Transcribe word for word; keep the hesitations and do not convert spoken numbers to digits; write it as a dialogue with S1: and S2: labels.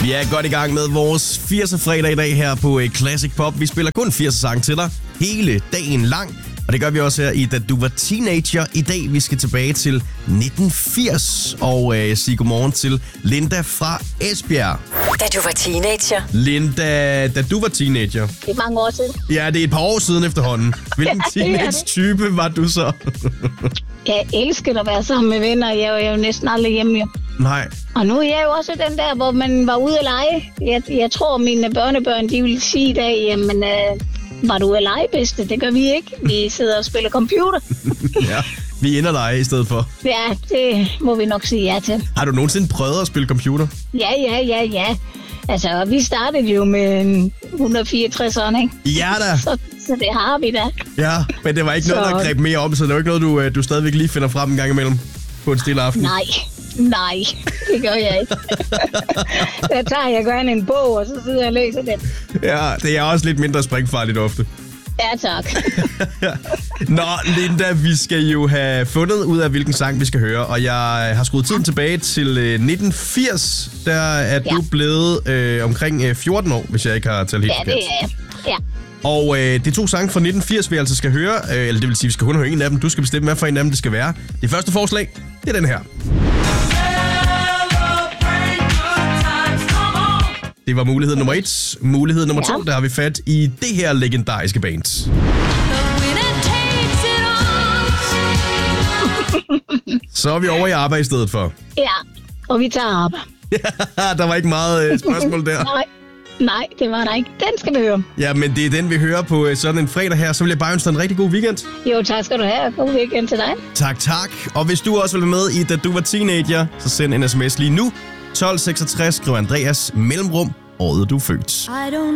S1: Vi er godt i gang med vores firser fredag i dag her på Classic Pop. Vi spiller kun firser sang til dig hele dagen lang. Og det gør vi også her i Da Du Var Teenager. I dag vi skal tilbage til nitten firs og øh, sige godmorgen til Linda fra Esbjerg.
S2: Da du var teenager.
S1: Linda, da du var teenager.
S3: Det er mange år siden.
S1: Ja, det er et par år siden efterhånden. Hvilken teenage-type var du så?
S3: Jeg elskede at være sammen med venner. Jeg var jo næsten aldrig hjemme. Jo.
S1: Nej.
S3: Og nu er jeg jo også den der, hvor man var ude at lege. Jeg, jeg tror, mine børnebørn, de vil sige i dag, jamen, øh, var du ude at lege, bedste? Det gør vi ikke. Vi sidder og spiller computer.
S1: Ja, vi ender dig i stedet for.
S3: Ja, det må vi nok sige ja til.
S1: Har du nogensinde prøvet at spille computer?
S3: Ja, ja, ja, ja. Altså, vi startede jo med et hundrede fireogtres, ikke?
S1: Ja da.
S3: Så, så det har vi da.
S1: Ja, men det var ikke noget,
S3: Så-
S1: der greb mere om, så det var ikke noget, du, øh, du stadigvæk lige finder frem en gang imellem på en stille aften.
S3: Nej, nej, det gør jeg ikke. Der tager jeg gerne en bog, og så sidder jeg og læser den.
S1: Ja, det er også lidt mindre springfarligt ofte.
S3: Ja, tak.
S1: Nå, Linda, vi skal jo have fundet ud af, hvilken sang vi skal høre, og jeg har skruet tiden tilbage til øh, nitten firs. Der er
S3: Ja.
S1: du blevet øh, omkring øh, fjorten år, hvis jeg ikke har talt helt
S3: Ja,
S1: forkert.
S3: det er jeg. Ja.
S1: Og øh, det er to sange fra nitten firs, vi altså skal høre, øh, eller det vil sige, vi skal kun høre en af dem. Du skal bestemme, hvad for en af dem det skal være. Det første forslag, det er den her. Det var mulighed nummer et. Mulighed nummer
S3: Ja.
S1: to, der har vi fat i det her legendariske band. Så er vi over i arbejde i stedet for.
S3: Ja, og vi tager op.
S1: Der var ikke meget øh, spørgsmål der.
S3: Nej, nej, det var der ikke. Den skal vi høre.
S1: Ja, men det er den, vi hører på øh, sådan en fredag her. Så vil jeg bare ønske dig en rigtig god weekend.
S3: Jo, tak skal du have. God weekend til dig.
S1: Tak, tak. Og hvis du også vil være med i Da Du Var Teenager, så send en sms lige nu. tolv seksogtres, skriv Andreas mellemrum, året du er født.